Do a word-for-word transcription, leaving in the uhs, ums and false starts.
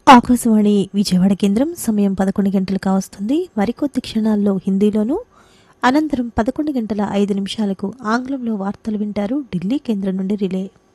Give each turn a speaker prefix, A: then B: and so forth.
A: ఆకాశవాణి విజయవాడ కేంద్రం సమయం పదకొండు గంటలు కావస్తుంది. మరికొద్ది క్షణాల్లో హిందీలోనూ, అనంతరం పదకొండు గంటల ఐదు నిమిషాలకు ఆంగ్లంలో వార్తలు వింటారు ఢిల్లీ కేంద్రం నుండి రిలే.